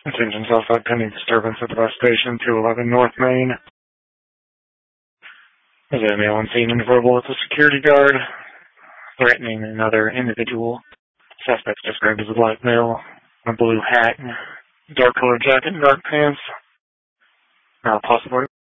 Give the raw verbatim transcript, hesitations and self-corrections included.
Attention Southside, pending disturbance at the bus station, two eleven North Main. There's a male on scene and verbal with a security guard, threatening another individual. Suspect's described as a black male, a blue hat, dark colored jacket, and dark pants. Now possible